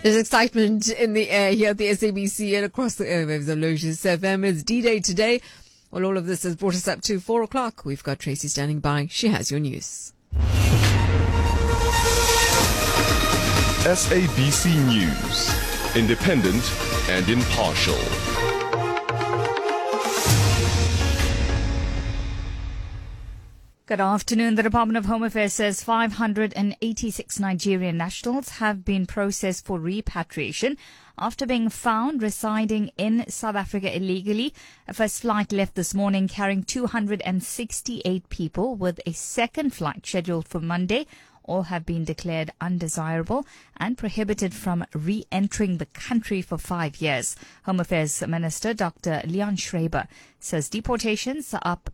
There's excitement in the air here at the SABC and across the airwaves of Lotus FM. It's D-Day today. Well, all of this has brought us up to 4 o'clock. We've got Tracy standing by. She has your news. SABC News. Independent and impartial. Good afternoon. The Department of Home Affairs says 586 Nigerian nationals have been processed for repatriation after being found residing in South Africa illegally. A first flight left this morning carrying 268 people, with a second flight scheduled for Monday. All have been declared undesirable and prohibited from re-entering the country for 5 years. Home Affairs Minister Dr. Leon Schreiber says deportations are up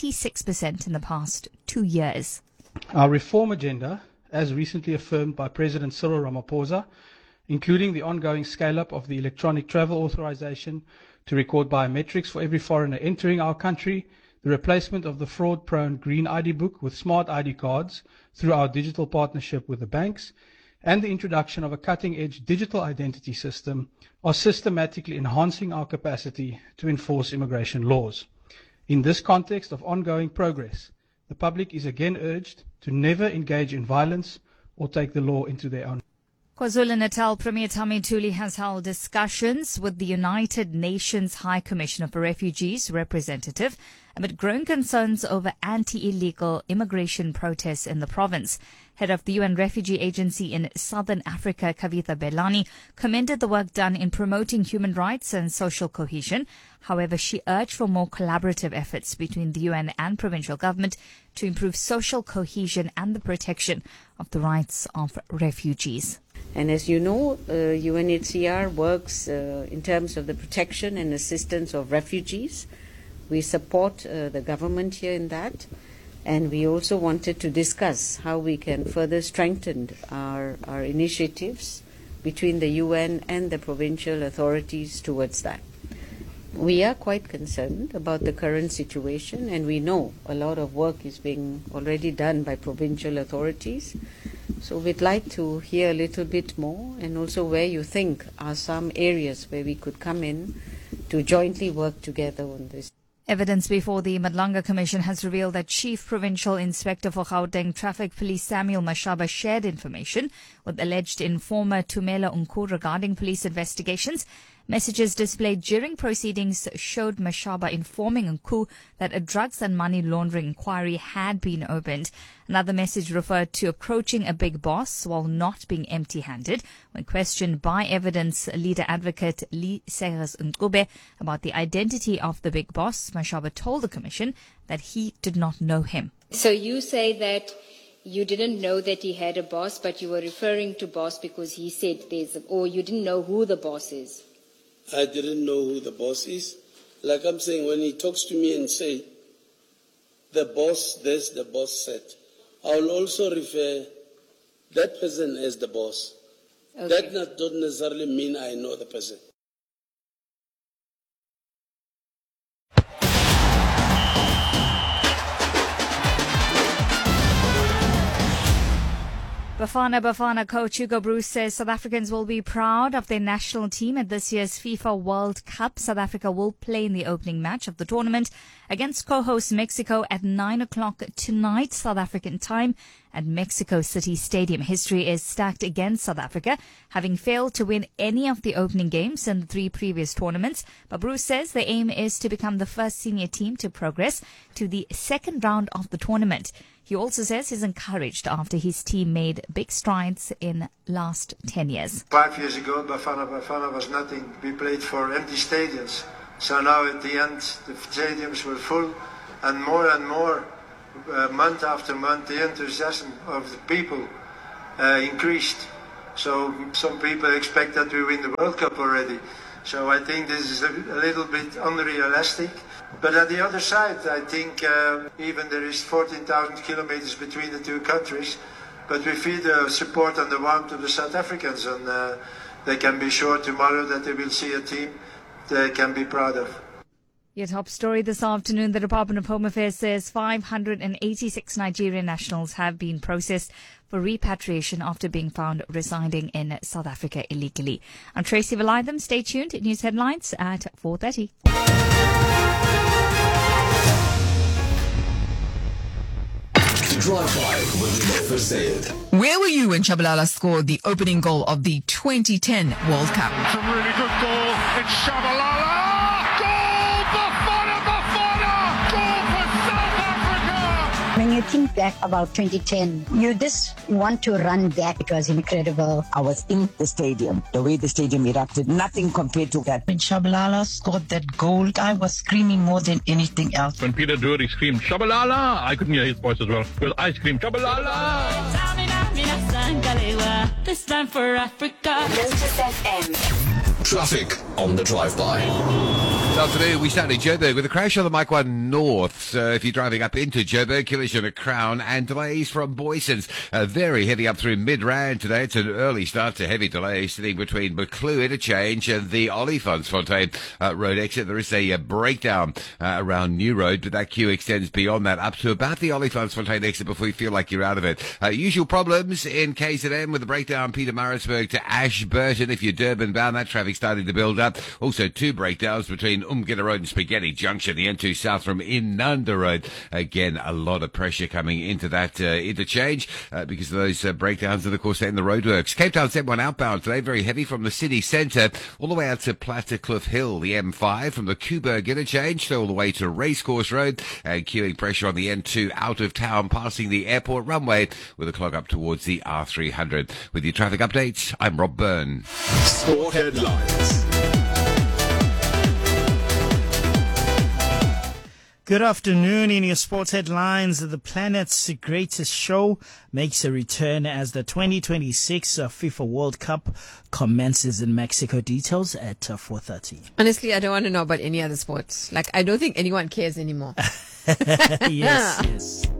46% in the past 2 years. Our reform agenda, as recently affirmed by President Cyril Ramaphosa, including the ongoing scale-up of the electronic travel authorization to record biometrics for every foreigner entering our country, the replacement of the fraud-prone Green ID book with smart ID cards through our digital partnership with the banks, and the introduction of a cutting-edge digital identity system are systematically enhancing our capacity to enforce immigration laws. In this context of ongoing progress, the public is again urged to never engage in violence or take the law into their own. KwaZulu-Natal Premier Tami Thuli has held discussions with the United Nations High Commissioner for Refugees representative amid growing concerns over anti-illegal immigration protests in the province. Head of the UN Refugee Agency in Southern Africa, Kavitha Belani, commended the work done in promoting human rights and social cohesion. However, she urged for more collaborative efforts between the UN and provincial government to improve social cohesion and the protection of the rights of refugees. And as you know, UNHCR works in terms of the protection and assistance of refugees. We support the government here in that. And we also wanted to discuss how we can further strengthen our initiatives between the UN and the provincial authorities towards that. We are quite concerned about the current situation, and we know a lot of work is being already done by provincial authorities. So we'd like to hear a little bit more, and also where you think are some areas where we could come in to jointly work together on this. Evidence before the Madlanga Commission has revealed that Chief Provincial Inspector for Gauteng Traffic Police Samuel Mashaba shared information with alleged informer Tumela Unku regarding police investigations. Messages displayed during proceedings showed Mashaba informing Unku that a drugs and money laundering inquiry had been opened. Another message referred to approaching a big boss while not being empty-handed. When questioned by evidence leader advocate Lee Segas Nkube about the identity of the big boss, Mashaba told the commission that he did not know him. So you say that you didn't know that he had a boss, but you were referring to boss because he said or you didn't know who the boss is. I didn't know who the boss is. Like I'm saying, when he talks to me and say, the boss this, the boss said, I'll also refer that person as the boss. Okay. That doesn't necessarily mean I know the person. Bafana coach Hugo Bruce says South Africans will be proud of their national team at this year's FIFA World Cup. South Africa will play in the opening match of the tournament against co-host Mexico at 9 o'clock tonight, South African time, at Mexico City Stadium. History is stacked against South Africa, having failed to win any of the opening games in the 3 previous tournaments. But Bruce says the aim is to become the first senior team to progress to the second round of the tournament. He also says he's encouraged after his team made big strides in last 10 years. 5 years ago, Bafana was nothing. We played for empty stadiums. So now at the end, the stadiums were full, and more, month after month, the enthusiasm of the people increased. So some people expect that we win the World Cup already. So I think this is a little bit unrealistic. But on the other side, I think even there is 14,000 kilometers between the two countries, but we feel the support and the warmth of the South Africans, and they can be sure tomorrow that they will see a team they can be proud of. Your top story this afternoon, the Department of Home Affairs says 586 Nigerian nationals have been processed for repatriation after being found residing in South Africa illegally. I'm Tracy Valaydham. Stay tuned. News headlines at 4:30. Drive-by with Mo Sayed. Where were you when Shabalala scored the opening goal of the 2010 World Cup? It's a really good goal. It's Shabalala. Goal! Bafana! Goal for South Africa! When you think back about 2010, you just want to run back. It was incredible. I was in the stadium. The way the stadium erupted, nothing compared to that. When Shabalala scored that goal, I was screaming more than anything else. When Peter Drury screamed, Shabalala, I couldn't hear his voice as well, because I screamed, Shabalala! This time for Africa. Lotus FM. Traffic on the drive-by. This afternoon, we start in Joburg with a crash on the Mike 1 North. So if you're driving up into Joburg, collision at Crown and delays from Boysons. Very heavy up through Midrand today. It's an early start to heavy delays sitting between Buccleuch interchange and the Olifantsfontein road exit. There is a breakdown around New Road, but that queue extends beyond that up to about the Olifantsfontein exit before you feel like you're out of it. Usual problems in KZN with the breakdown Pietermaritzburg to Ashburton. If you're Durban bound, that traffic starting to build up. Also 2 breakdowns between Umgida Road and Spaghetti Junction, the N2 South from Inanda Road. Again, a lot of pressure coming into that interchange because of those breakdowns and, of course, in the roadworks. Cape Town Z1 outbound today, very heavy from the city centre all the way out to Plattekloof Hill. The M5 from the Kuberg interchange, so all the way to Racecourse Road, and queuing pressure on the N2 out of town, passing the airport runway with a clog up towards the R300. With your traffic updates, I'm Rob Byrne. Sport headlines. Good afternoon. In your sports headlines, the planet's greatest show makes a return as the 2026 FIFA World Cup commences in Mexico. Details at 4:30. Honestly, I don't want to know about any other sports. Like, I don't think anyone cares anymore. Yes.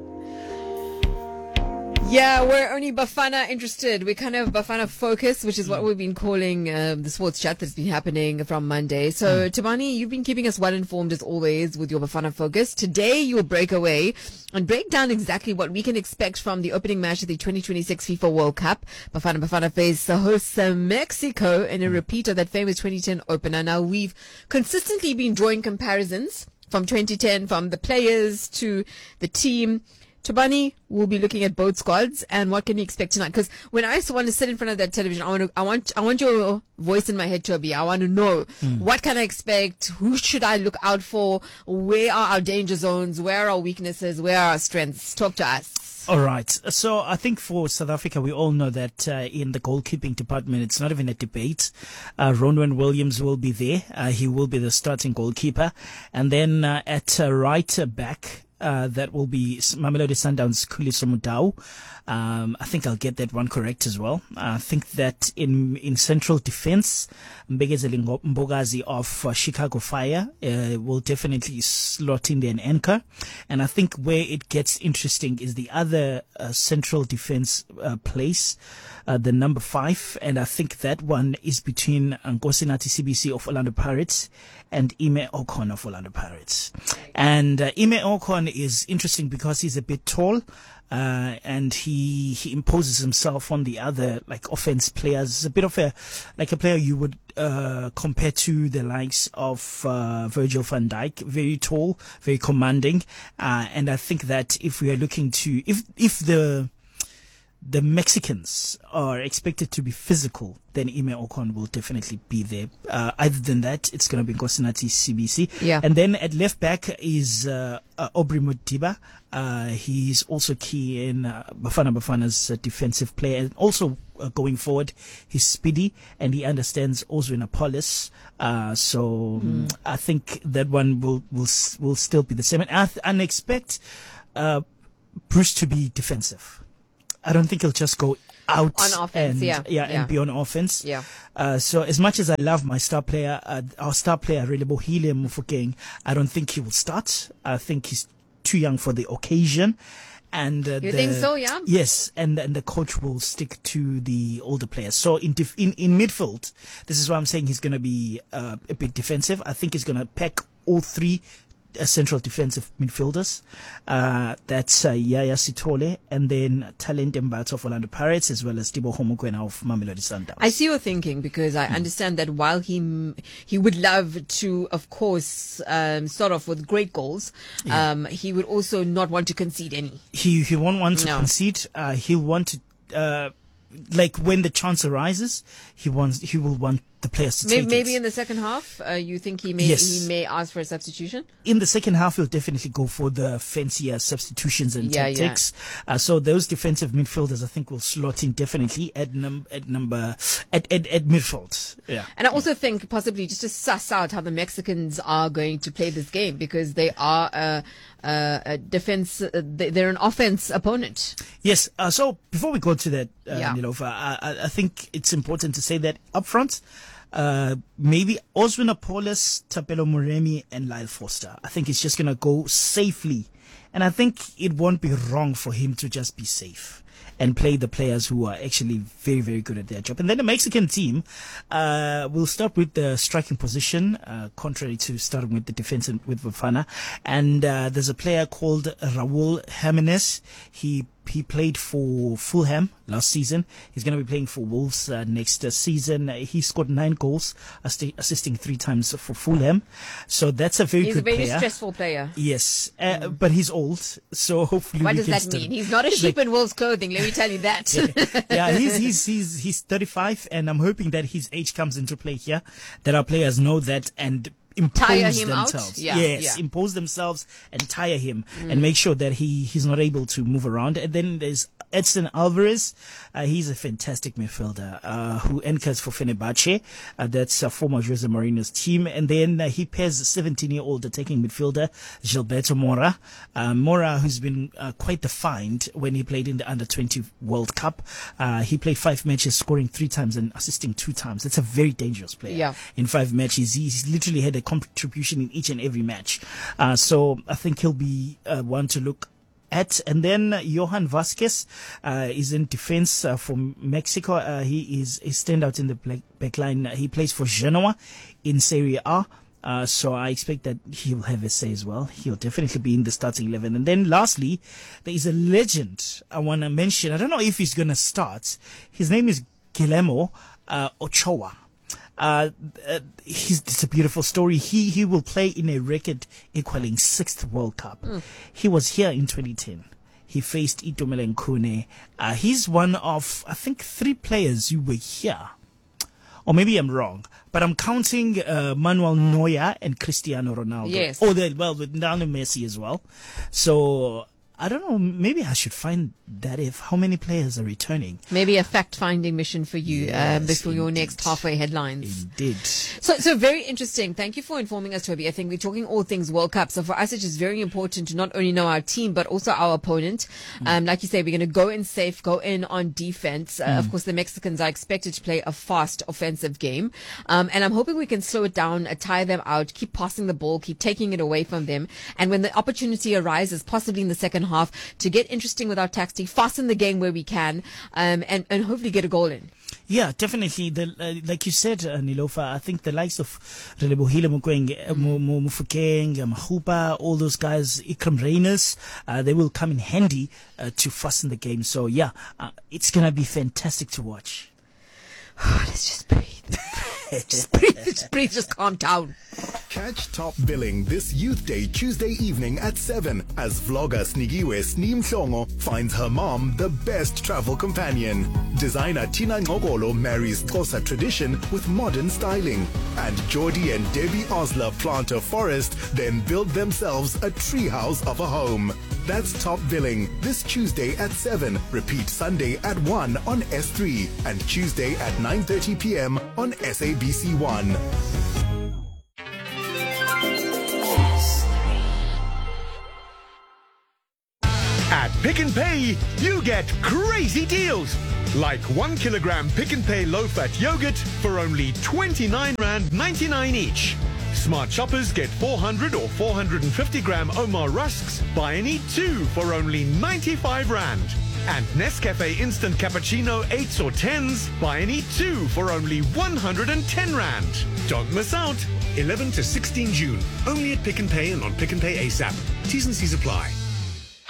Yeah, we're only Bafana interested. We're kind of Bafana focused, which is what we've been calling the sports chat that's been happening from Monday. So, Tabani, you've been keeping us well informed as always with your Bafana focus. Today, you'll break away and break down exactly what we can expect from the opening match of the 2026 FIFA World Cup. Bafana face the hosts Mexico in a repeat of that famous 2010 opener. Now, we've consistently been drawing comparisons from 2010, from the players to the team. Tabani will be looking at both squads and what can we expect tonight. Because when I want to sit in front of that television, I want your voice in my head, Toby. I want to know what can I expect? Who should I look out for? Where are our danger zones? Where are our weaknesses? Where are our strengths? Talk to us. All right. So I think for South Africa, we all know that in the goalkeeping department, it's not even a debate. Ronwen Williams will be there. He will be the starting goalkeeper. And then at right back, that will be Mamelodi Sundowns' Khuliso Mudau. I think I'll get that one correct as well. I think that in central defense, Mbegezeli Mbogazi of Chicago Fire will definitely slot in there an anchor. And I think where it gets interesting is the other central defense place, the number 5. And I think that one is between Nkosinathi CBC of Orlando Pirates and Ime Ocon of Orlando Pirates. And Ime Ocon is interesting because he's a bit tall. And he imposes himself on the other offense players. It's a bit of a player you would compare to the likes of Virgil van Dijk. Very tall, very commanding, and I think that if we are looking to if the Mexicans are expected to be physical, then Ime Ocon will definitely be there. Other than that, it's going to be Nkosinathi CBC. Yeah. And then at left back is Aubrey Modiba. He's also key in Bafana's defensive player. And also going forward, he's speedy and he understands Ozwin-Apollos. I think that one will still be the same. And I expect Bruce to be defensive. I don't think he'll just go out on offense, and be on offense. Yeah. So as much as I love my star player, our star player, Relebohile Mofokeng, I don't think he will start. I think he's too young for the occasion. And you think so? Yeah. Yes, and the coach will stick to the older players. So in midfield, this is why I'm saying he's going to be a bit defensive. I think he's going to pack all three central defensive midfielders. That's Yaya Sitole, and then Talent Mbatha of Orlando Pirates, as well as Tibo Homokwena of Mamelodi Sundowns. I see your thinking, because I understand that while he would love to, of course, start off with great goals, he would also not want to concede any. He won't want to concede. He'll want to, like when the chance arises, he will want the players to take it. Maybe in the second half, you think he may ask for a substitution? In the second half, he'll definitely go for the fancier substitutions and tactics. So those defensive midfielders, I think, will slot in definitely at midfield. Yeah. And I also think possibly just to suss out how the Mexicans are going to play this game, because they are a defense, they're an offense opponent. Yes. So before we go to that, Nilofa, I think it's important to say that up front, maybe Oswin Apollos, Tapelo Moremi, and Lyle Foster. I think it's just going to go safely. And I think it won't be wrong for him to just be safe and play the players who are actually very, very good at their job. And then the Mexican team will start with the striking position, contrary to starting with the defense with Bafana. And there's a player called Raul Jimenez. He played for Fulham last season. He's going to be playing for Wolves next season. He scored 9 goals, assisting 3 times for Fulham. So that's a very good player. He's a very stressful player. Yes, but he's old, so hopefully what does that mean? He's not a sheep in wolf's clothing, let me tell you that. He's 35, and I'm hoping that his age comes into play here, that our players know that and impose themselves. Impose themselves and tire him and make sure that he's not able to move around. And then there's Edson Alvarez. He's a fantastic midfielder who anchors for Fenerbahce. That's former Jose Mourinho's team. And then he pairs 17-year-old attacking midfielder Gilberto Mora. Mora, who's been quite defined when he played in the Under-20 World Cup. He played 5 matches, scoring 3 times and assisting 2 times. That's a very dangerous player. In 5 matches, he's literally had a contribution in each and every match. So I think he'll be one to look at. And then Johan Vasquez is in defense for Mexico. He is a standout in the back line. He plays for Genoa in Serie A. So I expect that he'll have a say as well. He'll definitely be in the starting 11. And then lastly, there is a legend I want to mention. I don't know if he's going to start. His name is Guillermo Ochoa. It's a beautiful story. He will play in a record equaling 6th World Cup. He was here in 2010. He faced Itumeleng Khune. He's one of, I think, 3 players who were here. Or maybe I'm wrong, but I'm counting Manuel Neuer and Cristiano Ronaldo. Yes. With Lionel Messi as well. So I don't know, maybe I should find that how many players are returning. Maybe a fact-finding mission for you before your next halfway headlines. Indeed. So very interesting. Thank you for informing us, Toby. I think we're talking all things World Cup. So for us, it is very important to not only know our team, but also our opponent. Like you say, we're going to go in safe, go in on defense. Of course, the Mexicans are expected to play a fast offensive game. And I'm hoping we can slow it down, tire them out, keep passing the ball, keep taking it away from them. And when the opportunity arises, possibly in the second half, to get interesting with our tactics, fasten the game where we can, and hopefully get a goal in. Yeah, definitely. Like you said, Nilofa, I think the likes of Relebohile Mokoeng, Mufokeng, Mahupa, all those guys, Ikram Reyners, they will come in handy to fasten the game. So yeah, it's going to be fantastic to watch. Let's just breathe. Just breathe, just calm down. Catch Top Billing this Youth Day Tuesday evening at 7 as vlogger Snigiwe Sneem Mhlongo finds her mom the best travel companion. Designer Tina Ngogolo marries Xhosa tradition with modern styling. And Geordie and Debbie Osler plant a forest, then build themselves a treehouse of a home. That's Top Billing this Tuesday at 7. Repeat Sunday at 1 on S3 and Tuesday at 9:30 p.m. on SABC1. At Pick n Pay, you get crazy deals. Like 1 kilogram Pick n Pay low-fat yogurt for only R29.99 each. Smart shoppers get 400 or 450 gram Omar rusks. Buy and eat 2 for only R95. And Nescafe Instant Cappuccino 8s or 10s. Buy and eat 2 for only R110. Don't miss out. 11 to 16 June. Only at Pick n Pay and on Pick n Pay ASAP. T's and C's apply.